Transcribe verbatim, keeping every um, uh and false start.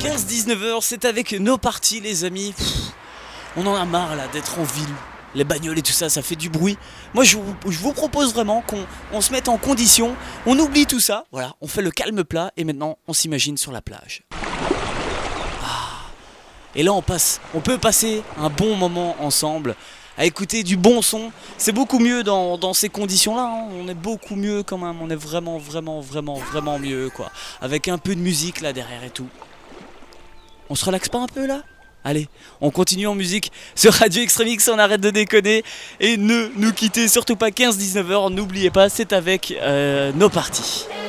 quinze dix-neuf heures, c'est avec nos parties les amis. Pff, on en a marre là d'être en ville. Les bagnoles et tout ça, ça fait du bruit. Moi je vous, je vous propose vraiment qu'on on se mette en condition. On oublie tout ça, voilà, on fait le calme plat et maintenant on s'imagine sur la plage. Ah. Et là on passe, on peut passer un bon moment ensemble à écouter du bon son. C'est beaucoup mieux dans, dans ces conditions-là, hein. On est beaucoup mieux quand même, on est vraiment, vraiment, vraiment, vraiment mieux quoi. Avec un peu de musique là derrière et tout. On se relaxe pas un peu là ? Allez, on continue en musique sur Radio Extremix, on arrête de déconner. Et ne nous quittez surtout pas quinze dix-neuf heures, n'oubliez pas, c'est avec euh, nos parties.